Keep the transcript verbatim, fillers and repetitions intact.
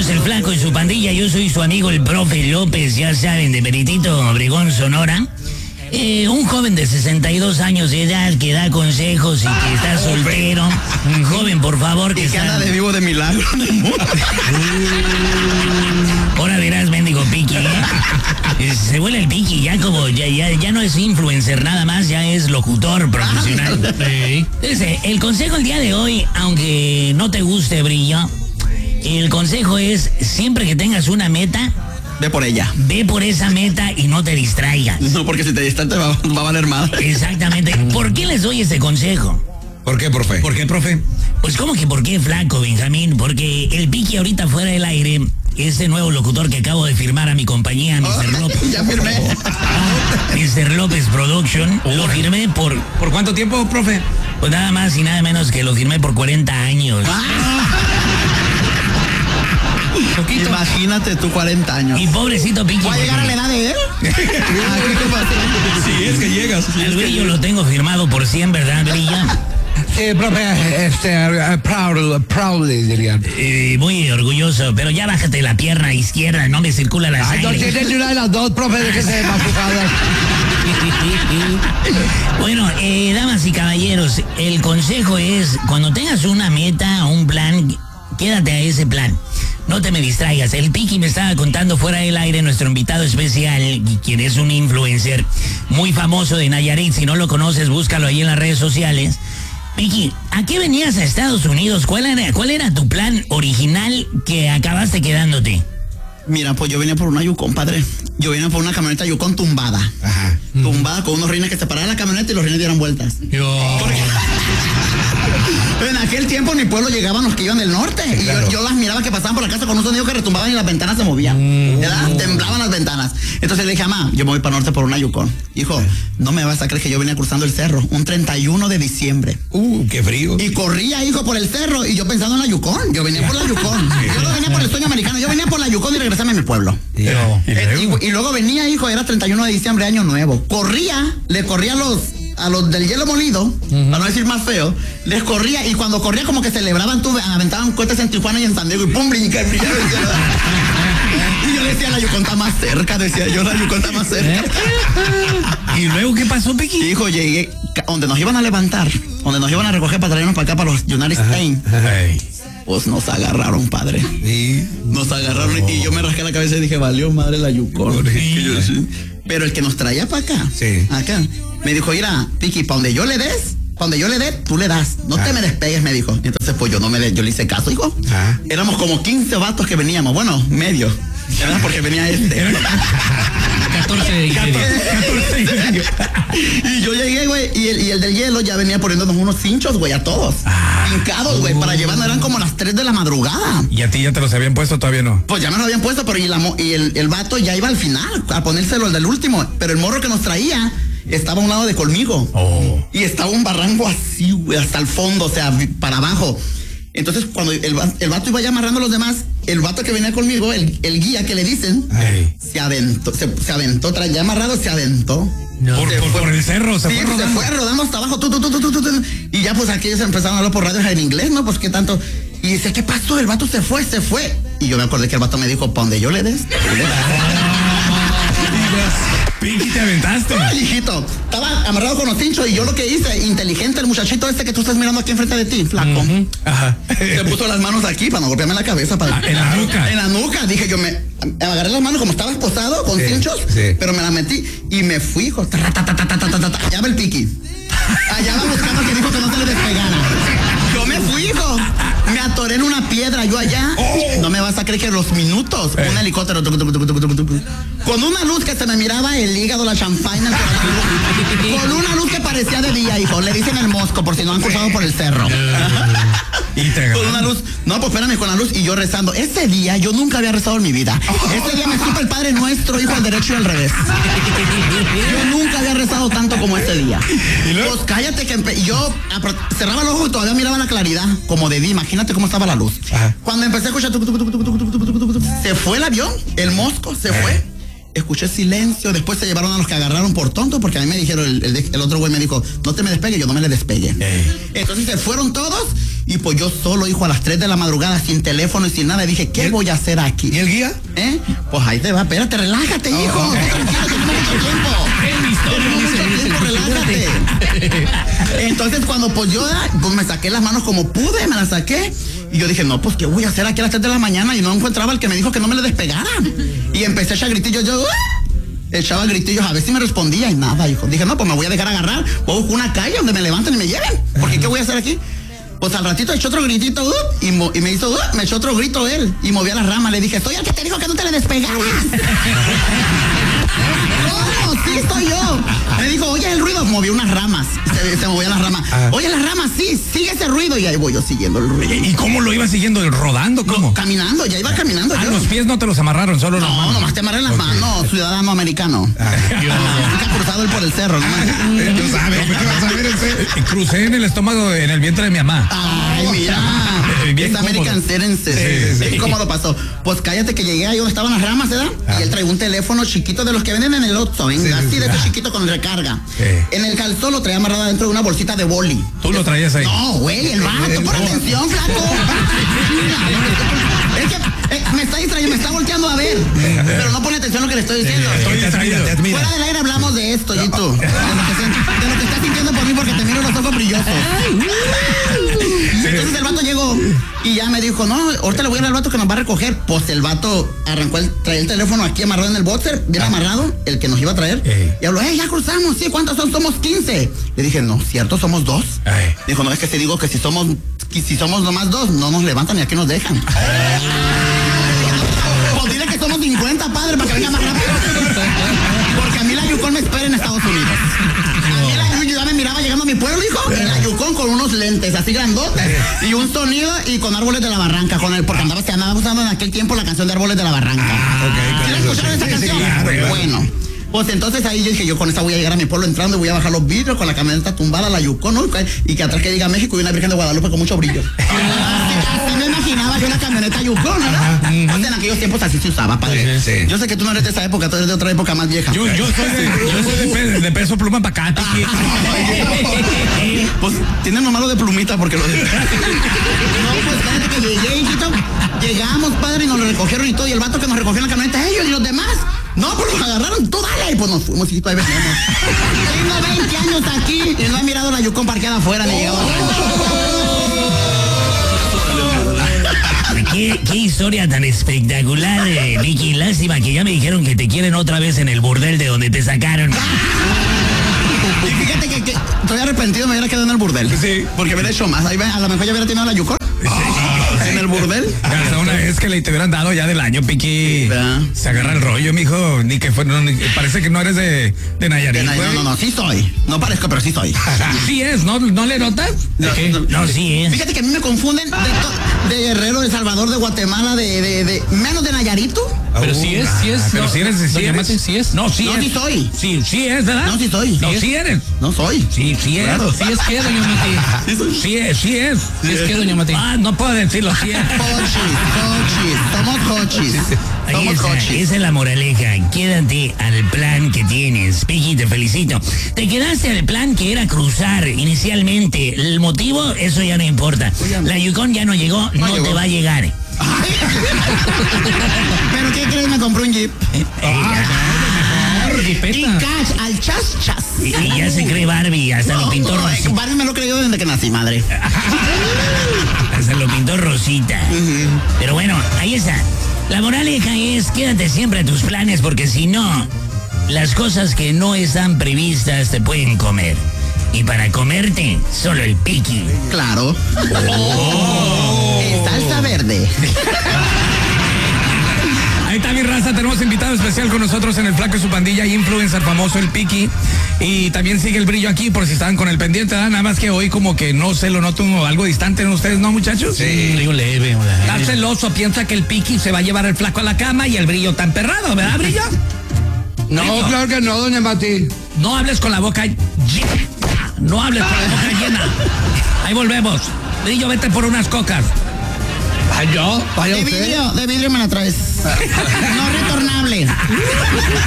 es el Flaco y su pandilla. Yo soy su amigo el profe López, ya saben, de Meritito, Obregón, Sonora. Eh, un joven de sesenta y dos años de edad que da consejos y que está soltero. Un joven, por favor, que, y que está... anda de vivo de milagro en el mundo. Ahora verás, mendigo Piqui, ¿eh? Se vuelve el Piqui, ya como, ya, ya, ya no es influencer nada más, ya es locutor profesional. Sí. Entonces, el consejo el día de hoy, aunque no te guste, Brillo, el consejo es, siempre que tengas una meta, ve por ella. Ve por esa meta y no te distraigas. No, porque si te distraes te va, va a valer más. Exactamente. ¿Por qué les doy este consejo? ¿Por qué, profe? ¿Por qué, profe? Pues, ¿cómo que por qué, Flaco, Benjamín? Porque el Piqui ahorita fuera del aire, este nuevo locutor que acabo de firmar a mi compañía, mister Oh, López. Ya firmé. mister López Production. Oh, lo firmé por... ¿Por cuánto tiempo, profe? Pues nada más y nada menos que lo firmé por cuarenta años. Poquito. Imagínate tú cuarenta años. Y pobrecito Piqui. ¿Va a llegar a la edad de él? Sí, es que llegas. Sí, el Brillo lo tengo firmado por cien, ¿verdad, Brillo? Eh, profe, este, uh, proud, proudly, dirían. Eh, muy orgulloso, pero ya bájate la pierna izquierda, no me circula la Ay, sangre. no tienes una de las dos, profe, déjese mafujadas. Bueno, eh, damas y caballeros, el consejo es, cuando tengas una meta, un plan, quédate a ese plan. No te me distraigas. El Piqui me estaba contando fuera del aire, nuestro invitado especial, quien es un influencer muy famoso de Nayarit. Si no lo conoces, búscalo ahí en las redes sociales. Piqui, ¿a qué venías a Estados Unidos? ¿Cuál era, cuál era tu plan original que acabaste quedándote? Mira, pues yo venía por una Yukon, padre. Yo venía por una camioneta Yukon tumbada. Ajá. Tumbada con unos rines que se pararan la camioneta y los rines dieran vueltas. Yo... En aquel tiempo en mi pueblo llegaban los que iban del norte. Sí, y claro. yo, yo las miraba que pasaban por la casa con un sonido que retumbaban y las ventanas se movían. Mm. ¿Verdad? Temblaban las ventanas. Entonces le dije, mamá, yo me voy para el norte por una Yukon. Hijo, sí. no me vas a creer que yo venía cruzando el cerro un treinta y uno de diciembre. Uh, qué frío. Y corría, hijo, por el cerro y yo pensando en la Yukon. Yo venía por la Yukon. Yo no venía por el sueño americano. Yo venía por la Yukon y regresarme a mi pueblo. Sí. Eh, y, y luego venía, hijo, era treinta y uno de diciembre, año nuevo. Corría, le corría a los... a los del hielo molido, uh-huh. para no decir más feo, les corría y cuando corría como que celebraban, tú, aventaban cohetes en Tijuana y en San Diego y pum, brinca, brinca, brinca. Y yo decía, la Yukon está más cerca, decía yo, la Yukon está más cerca. ¿Y luego qué pasó, Piqui? Hijo, llegué, donde nos iban a levantar, donde nos iban a recoger para traernos para acá, para los United States. Pues nos agarraron, padre. Sí. Nos agarraron oh. y yo me rasqué la cabeza y dije, valió madre la Yukon. Sí. Yo, sí. Pero el que nos traía para acá, sí. acá, me dijo, mira, Piqui, para donde yo le des, para donde yo le dé, tú le das. No ah. te me despegues, me dijo. Entonces, pues yo no me le, yo le hice caso, hijo. Ah. Éramos como quince vatos que veníamos, bueno, medio. ¿Verdad? Porque venía este. catorce, catorce y medio. Y yo llegué, güey, y el, y el del hielo ya venía poniéndonos unos cinchos, güey, a todos. Ah, hincados, güey, uh. para llevarnos, eran como las tres de la madrugada. ¿Y a ti ya te los habían puesto? Todavía no. Pues ya me los habían puesto, pero y, la, y el, el vato ya iba al final, a ponérselo el del último. Pero el morro que nos traía estaba a un lado de conmigo. Oh. Y estaba un barranco así, güey, hasta el fondo, o sea, para abajo. Entonces, cuando el, el vato iba ya amarrando a los demás, el vato que venía conmigo, el, el guía que le dicen, hey. se aventó, se, se aventó, ya amarrado, se aventó. No. Por, por, por el cerro, se sí, fue rodando. se fue rodando hasta abajo, tu, tu, tu, tu, tu, tu, y ya pues aquí ellos empezaron a hablar por radio en inglés, ¿no? Pues qué tanto. Y dice, ¿qué pasó? El vato se fue, se fue. Y yo me acordé que el vato me dijo, ¿pa' donde yo le des? Pinky, te aventaste. Ay, hijito, estaba amarrado con los cinchos y yo lo que hice, inteligente, el muchachito este que tú estás mirando aquí enfrente de ti, flaco. Uh-huh. Ajá. Se puso las manos aquí para no golpearme la cabeza. Para... Ah, en la nuca. En la nuca. Dije yo, me, me agarré las manos como estaba esposado con sí, cinchos, sí. pero me las metí y me fui, hijo. Allá va el Piqui. Allá va buscando que dijo que no se le despegara. Yo me fui, hijo. Me atoré en una piedra, yo allá. Oh. No me vas a creer que los minutos, eh. un helicóptero, tuc, tuc, tuc, tuc, tuc, tuc, con una luz que se me miraba el hígado, la champaña, con una luz que parecía de día, hijo. Le dicen el mosco, por si no han cruzado por el cerro. Con una luz, no, pues espérame, con la luz y yo rezando. Ese día yo nunca había rezado en mi vida. Ese día me supo el Padre Nuestro, hijo, al derecho y al revés. Yo nunca había rezado tanto como ese día. Pues cállate que empe- yo cerraba los ojos y todavía miraba la claridad, como de día. Imagínate cómo estaba la luz. Ajá. Cuando empecé a escuchar, tuc, tuc, tuc, tuc, tuc, tuc, tuc, tuc, tuc, se fue el avión, el mosco se fue. Escuché silencio, después se llevaron a los que agarraron por tonto, porque a mí me dijeron, el, el, el otro güey me dijo, no te me despegue, yo no me le despegue. Ey. Entonces se fueron todos Y pues yo solo, hijo, a las tres de la madrugada, sin teléfono y sin nada, dije, ¿qué voy a hacer aquí? ¿Y el guía? ¿Eh? Pues ahí te va, espérate, relájate, oh, hijo. Okay. Tenemos mucho tiempo. Tenemos mucho tiempo, relájate. Entonces, cuando pues yo pues, me saqué las manos como pude, me las saqué. Y yo dije, no, pues, ¿qué voy a hacer aquí a las tres de la mañana? Y no encontraba el que me dijo que no me le despegara. Y empecé a echar gritillos, yo... echaba gritillos a ver si me respondía y nada, hijo. Dije, no, pues me voy a dejar agarrar. Voy a buscar una calle donde me levanten y me lleven. Porque ¿qué voy a hacer aquí? Pues al ratito echó otro gritito uh, y, mo- y me hizo, uh, me echó otro grito él y movía las ramas. Le dije, soy el que te dijo que no te le despegaras. No, sí, soy yo. Me dijo, oye el ruido. Movió unas ramas. Se, se movían las ramas. Ah. Oye, las ramas, sí, sigue ese ruido. Y ahí voy yo siguiendo el ruido. ¿Y cómo lo iba siguiendo? ¿Rodando? ¿Cómo? No, caminando, ya iba caminando. Ah, yo. los pies no te los amarraron, solo no, las manos. No, nomás te amarré las okay. manos, ciudadano americano. Ah, nunca he cruzado él por el cerro, ¿no? Tú sabes, ¿qué vas a ver el cerro? Crucé en el estómago, en el vientre de mi mamá. Ay, mira. Es American Serences. Sí, sí, sí. ¿Cómo lo pasó? Pues cállate que llegué ahí donde estaban las ramas, ¿verdad? Ah. Y él traía un teléfono chiquito de los que venden en el Oxxo, ¿eh? Sí, así sí, de ese chiquito con recarga. Sí. En el calzón lo traía amarrado dentro de una bolsita de boli. ¿Tú lo traías ahí? No, güey, el vato, pon atención, flaco. Es que eh, me está distrayendo, me está volteando a ver. Pero no pone atención a lo que le estoy diciendo. Estoy distraído. Fuera del aire hablamos de esto, Gito. De lo que, de lo que estás sintiendo por mí porque te miro los ojos brillosos. Entonces el vato llegó y ya me dijo, no, ahorita le voy a dar al vato que nos va a recoger. Pues el vato arrancó, el, traía el teléfono aquí amarrado en el boxer, bien ah. amarrado, el que nos iba a traer. Ey. Y habló, eh, ya cruzamos, sí, ¿cuántos son? Somos quince. Le dije, no, cierto, somos dos. Ey. Dijo, no, es que te digo que si somos, que si somos nomás dos, no nos levantan y aquí nos dejan. Pues dile que somos cincuenta, padre, para que venga más rápido. Porque a mí la Yukon me espera en Estados Unidos. A mí la yo ya me miraba llegando a mi pueblo, hijo, en la Yukon con unos lentes así grandotes y un sonido y con Árboles de la Barranca, con el, porque andaba, se andaba usando en aquel tiempo la canción de Árboles de la Barranca. Ah, okay, ¿sí la escucharon esa canción? Sí, claro, bueno. Pues entonces ahí yo dije, yo con esa voy a llegar a mi pueblo entrando y voy a bajar los vidrios con la camioneta tumbada, la Yukon, ¿no? Y que atrás que diga México y una Virgen de Guadalupe con mucho brillo. Así, así me imaginaba yo una camioneta Yukon, ¿verdad? Uh-huh. O sea, en aquellos tiempos así se usaba, padre. Sí, sí. Yo sé que tú no eres de esa época, tú eres de otra época más vieja. Yo, yo soy de, yo soy de, pe, de peso pluma para acá. Pues tienen lo malo de plumita porque lo de... No, pues fíjate que llegué, hijito, llegamos, padre, y nos lo recogieron y todo, y el vato que nos recogió en la camioneta, ellos y los demás. No, pues los agarraron, tú dale, y pues nos fuimos, hijito, ahí venimos. Tengo veinte años aquí y no he mirado la Yukon parqueada afuera, ni llegado a ¿Qué, qué historia tan espectacular, eh, Vicky. Lástima que ya me dijeron que te quieren otra vez en el burdel de donde te sacaron. Y fíjate que, que estoy arrepentido, me hubiera quedado en el burdel. Sí. Porque hubiera hecho más. Ahí a lo mejor ya hubiera tenido la Yukon. Sí. ¿En el burdel? Hasta una vez que le te hubieran dado ya del año, Piqui. Sí, se agarra el rollo, mijo. Ni que fue, no, ni, parece que no eres de, de Nayarit. De Nayarit. No, no, no, sí soy. No parezco, pero sí soy. Sí es, ¿no, no le notas? No, no, no, sí es. Fíjate que a mí me confunden de, to, de Guerrero, de Salvador, de Guatemala, de, de, de menos de Nayarito. Pero sí es, sí es. Pero no, sí eres, sí eres. Mate, sí es. No, sí no, es. sí soy. Sí, sí es, ¿verdad? No, sí soy. No, sí, sí eres. No soy. Sí, sí es. Claro. Sí es que, doña Mati. Sí es, sí es. Sí es que, doña Mati. Ah, no puedo decirlo, sí es. Cochis, somos cochis. Somos cochis. Esa es la moraleja. Quédate al plan que tienes. Piqui, te felicito. Te quedaste al plan que era cruzar inicialmente. El motivo, eso ya no importa. La Yukon ya no llegó, no, no llegó. Te va a llegar. ¿Pero qué crees? Me compré un Jeep. Ah, y cash, al chas chas. Y, y ya se cree Barbie, hasta no, lo pintó no, Rosita. Barbie me lo creyó desde que nací, madre. Hasta lo pintó Rosita. Uh-huh. Pero bueno, ahí está. La moraleja es, quédate siempre a tus planes porque si no, las cosas que no están previstas te pueden comer. Y para comerte, solo el Piqui. Claro. Oh. En salsa verde. Ahí está mi raza, tenemos invitado especial con nosotros en el Flaco y su pandilla, influencer famoso, el Piqui. Y también sigue el brillo aquí por si estaban con el pendiente, ¿verdad? Nada más que hoy como que no sé, lo noto algo distante en ustedes, ¿no, muchachos? Sí, brillo leve. Está celoso, piensa que el Piqui se va a llevar el Flaco a la cama y el brillo tan perrado, ¿verdad, brillo? No, brillo. Claro que no, doña Mati. No hables con la boca llena. No hables con la boca llena. Ahí volvemos. Brillo, vete por unas cocas. ¿Yo? De vidrio, de vidrio me la traes. No retornable.